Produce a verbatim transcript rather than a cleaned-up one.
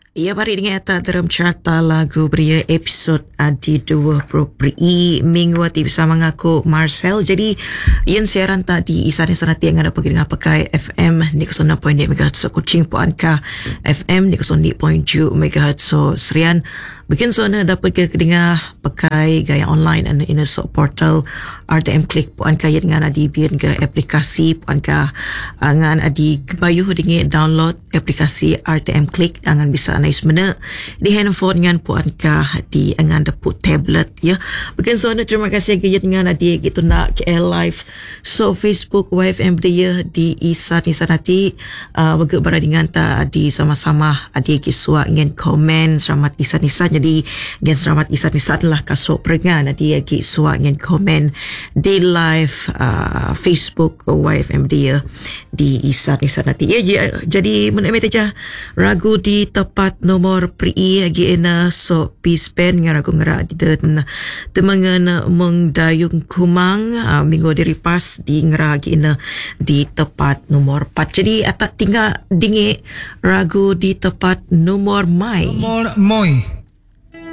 Ia bari dengan eta dalam carta lagu beria episod adi dua pro pri minggu ati bersama ngaku Marcel. Jadi ian siaran tadi isane sanati yang ada pergi dengan pakai F M ni kosong enam perpuluhan dua megahertz so Kuching Puanka F M ni kosong enam perpuluhan tujuh megahertz so Serian. Bikin zona dapat ke dengar pakai gaya online dan in so portal R T M Click Puanka yang dengan adi biar ke aplikasi Puanka dengan adi bayuh dengan download aplikasi R T M Click dengan bisa nice mana di handphone dengan Puanka di dengan dapur tablet ya. Bikin zona terima kasih gaya dengan adi gitu nak K L live so Facebook Y F M dia di Isa ni sanati uh, bagi berada dengan ta di sama-sama adi kiswa ingin komen selamat Isa Nisa. Jadi gen selamat Isa Nisa adalah kasut perengan adi agi kiswa ingin komen di live uh, Facebook Y F M dia di Isa Nisa nanti ya. Jadi menemui saja ragu di tepat nomor pri agi ena so pispen nga ragu ngera di dan temangan mengdayung kumang uh, minggu diri pas di ngera agi ena di tepat nomor empat. Jadi atak tinggal dingi ragu di tepat nomor mai nomor moi